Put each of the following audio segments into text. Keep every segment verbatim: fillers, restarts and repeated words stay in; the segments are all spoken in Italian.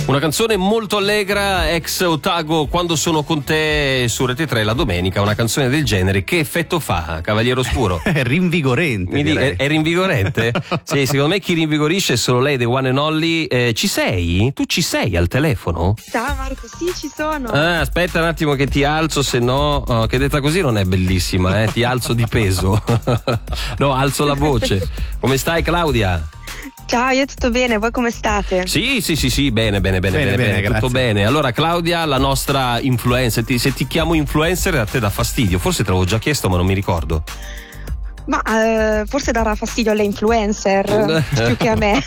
Una canzone molto allegra, ex Otago, Quando sono con te su Rete tre la domenica. Una canzone del genere, che effetto fa, Cavaliere Oscuro? È rinvigorente. Mi dica, è, è rinvigorente? Sì, secondo me chi rinvigorisce è solo lei, The One and Only. Eh, ci sei? Tu ci sei al telefono? Ciao Marco, sì, ci sono. Ah, aspetta un attimo che ti alzo, se no, oh, che detta così non è bellissima, eh? Ti alzo di peso. No, alzo la voce. Come stai, Claudia? Ciao, io tutto bene, voi come state? Sì, sì, sì, sì, bene, bene, bene, Bene, bene, bene, bene, tutto grazie. bene. Allora, Claudia, la nostra influencer, ti- se ti chiamo influencer a te dà fastidio, forse te l'avevo già chiesto ma non mi ricordo. Ma eh, forse darà fastidio alle influencer più che a me.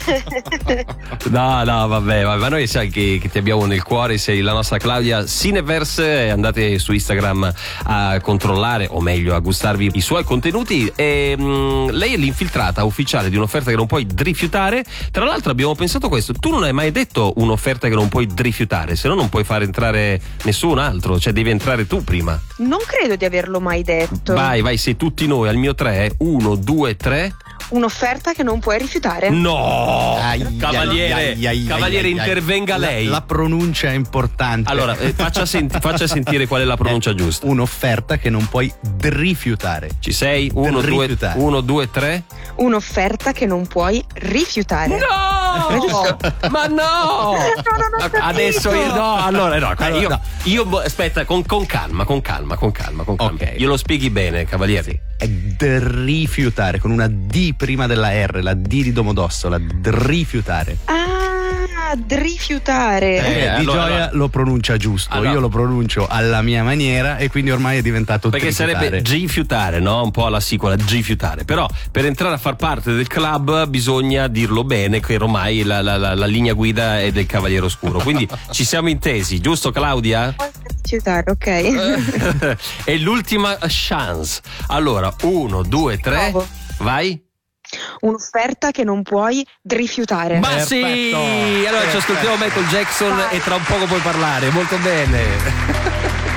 No, no, vabbè, vabbè, ma noi sai che, che ti abbiamo nel cuore, sei la nostra Claudia Cineverse, andate su Instagram a controllare, o meglio a gustarvi i suoi contenuti. E, mh, lei è l'infiltrata ufficiale di un'offerta che non puoi rifiutare. Tra l'altro abbiamo pensato questo, tu non hai mai detto un'offerta che non puoi rifiutare, se no non puoi fare entrare nessun altro, cioè devi entrare tu prima. Non credo di averlo mai detto. Vai, vai, sei tutti noi al mio tre, uno, due, tre. Un'offerta che non puoi rifiutare. No! Ai, Cavaliere, ai, ai, ai, cavaliere ai, ai. intervenga La- lei. La pronuncia è importante. Allora, eh, faccia, senti- faccia sentire qual è la pronuncia È giusta. Un'offerta che non puoi rifiutare. Ci sei? Uno, due, Rifiutare. uno, due, tre. Un'offerta che non puoi rifiutare. No! Ma no! No, non ho capito. Adesso io no, allora no, Allora, io, no. io boh, aspetta, con, con calma, con calma, con calma, con calma. Ok. Glielo spieghi bene, cavaliere. È d- rifiutare, con una D prima della R, la D di Domodossola, d- rifiutare. Ah, d- rifiutare. Eh, Eh, di allora, Gioia allora. lo pronuncia giusto, Allora. io lo pronuncio alla mia maniera e quindi ormai è diventato Perché trifiutare. sarebbe G-fiutare, no? Un po' alla sicola, G-fiutare. Però per entrare a far parte del club bisogna dirlo bene, che ormai la, la, la, la linea guida è del Cavaliere Oscuro. Quindi ci siamo intesi, giusto Claudia? Rifiutare, ok. È l'ultima chance. Allora, uno, due, tre, Bravo. vai. Un'offerta che non puoi rifiutare. Ma sì! Perfetto. Allora ci ascoltiamo Michael Jackson Vai. e tra un poco puoi parlare. Molto bene.